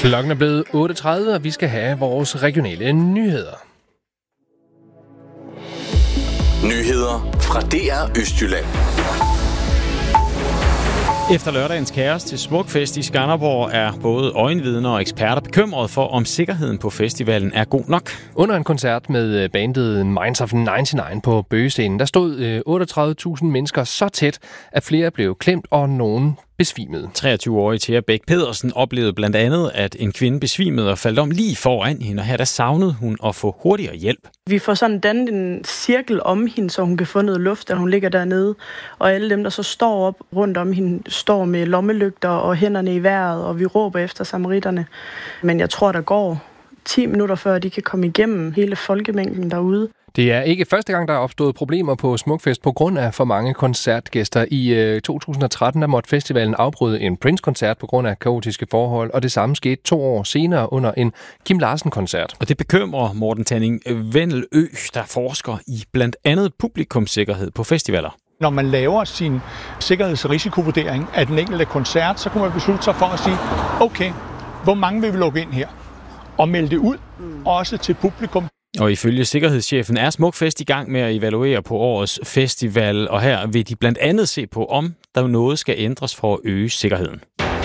Klokken er blevet 8.30, og vi skal have vores regionale nyheder. Nyheder fra DR Østjylland. Efter lørdagens kaos til Smukfest i Skanderborg er både øjenvidner og eksperter bekymrede for, om sikkerheden på festivalen er god nok. Under en koncert med bandet Minds of 99 på Bøgescenen, der stod 38.000 mennesker så tæt, at flere blev klemt og nogen besvimede. 23-årige Thea Bæk Pedersen oplevede blandt andet, at en kvinde besvimede og faldt om lige foran hende, og her der savnede hun at få hurtigere hjælp. Vi får sådan dannet en cirkel om hende, så hun kan få noget luft, og hun ligger dernede. Og alle dem, der så står op rundt om hende, står med lommelygter og hænderne i vejret, og vi råber efter samaritterne. Men jeg tror, der går 10 minutter, før de kan komme igennem hele folkemængden derude. Det er ikke første gang, der er opstået problemer på Smukfest på grund af for mange koncertgæster. I 2013 der måtte festivalen afbryde en Prince-koncert på grund af kaotiske forhold, og det samme skete 2 år senere under en Kim Larsen-koncert. Og det bekymrer Morten Tanning Vendelø, der forsker i blandt andet publikumssikkerhed på festivaler. Når man laver sin sikkerheds- og risikovurdering af den enkelte koncert, så kan man beslutte sig for at sige, okay, hvor mange vil vi lukke ind her? Og melde det ud, også til publikum. Og ifølge sikkerhedschefen er Smukfest i gang med at evaluere på årets festival, og her vil de blandt andet se på, om der noget skal ændres for at øge sikkerheden.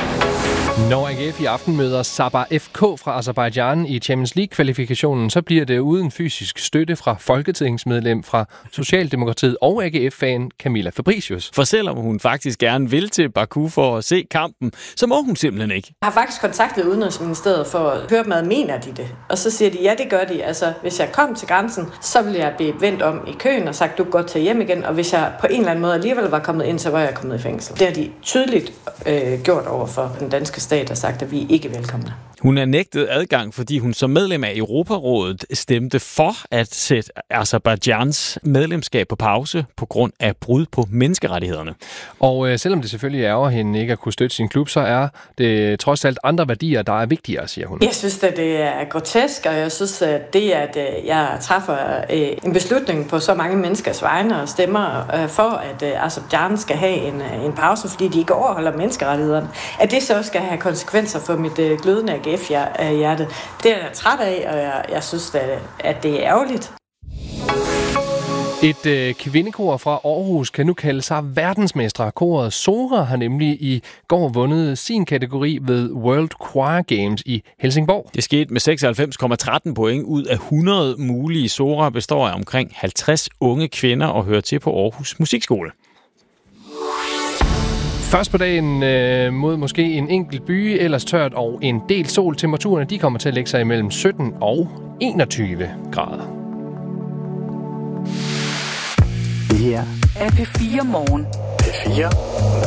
Når AGF i aften møder Sabah FK fra Aserbajdsjan i Champions League-kvalifikationen, så bliver det uden fysisk støtte fra folketingsmedlem fra Socialdemokratiet og AGF-fan Camilla Fabricius. For selvom hun faktisk gerne vil til Baku for at se kampen, så må hun simpelthen ikke. Jeg har faktisk kontaktet Udenrigsministeriet for at høre, hvad mener de det? Og så siger de, ja, det gør de. Altså, hvis jeg kom til grænsen, så ville jeg blive vendt om i køen og sagt, du kan godt tage hjem igen. Og hvis jeg på en eller anden måde alligevel var kommet ind, så var jeg kommet i fængsel. Det har de tydeligt gjort over for den danske stat og sagt, at vi ikke er velkomne. Hun er nægtet adgang, fordi hun som medlem af Europarådet stemte for at sætte Aserbajdsjans medlemskab på pause på grund af brud på menneskerettighederne. Og selvom det selvfølgelig ærger hende ikke at kunne støtte sin klub, så er det trods alt andre værdier, der er vigtigere, siger hun. Jeg synes, at det er grotesk, og jeg synes, at det, at jeg træffer en beslutning på så mange menneskers vegne og stemmer for, at Aserbajdsjan skal have en pause, fordi de ikke overholder menneskerettighederne, at det så skal have konsekvenser for mit glødende AGF-hjerte. Det er jeg træt af, og jeg synes, at det er ærgerligt. Et kvindekor fra Aarhus kan nu kalde sig verdensmestre. Koret Sora har nemlig i går vundet sin kategori ved World Choir Games i Helsingborg. Det skete med 96,13 point ud af 100 mulige. Sora består af omkring 50 unge kvinder og hører til på Aarhus Musikskole. Først på dagen mod måske en enkelt by, ellers tørt og en del sol. Temperaturerne de kommer til at lægge sig imellem 17 og 21 grader. Det her er P4 Morgen. P4